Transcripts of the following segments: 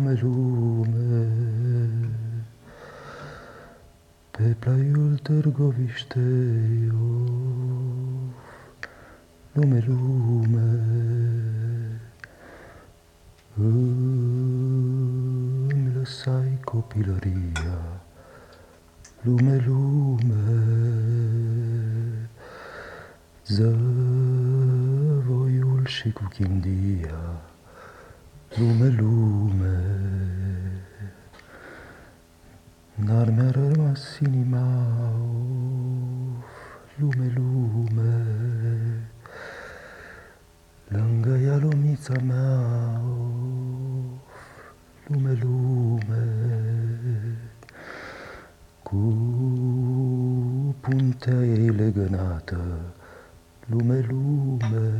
lume, lume, pe plaiul Târgoviștei, lume, lume, îmi lăsai copilăria, lume, lume, zăvoiul și cu chindia, lume, lume, n-ar mi-a rămas inima, lume, lume, lângă ea lumița mea, lume, lume, cu puntea ei legănată, lume, lume,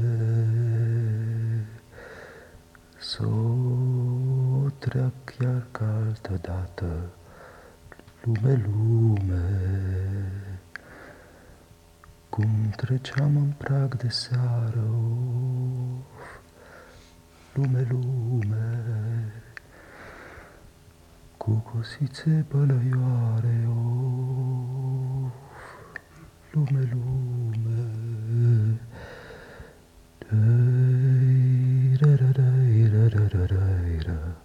s-o treac chiar ca altădată, lume, lume, cum treceam în prag de seară, lume, lume, cu cosițe bălăioare, lume, lume, dai, da, da, dai, da, da, da, dai, da.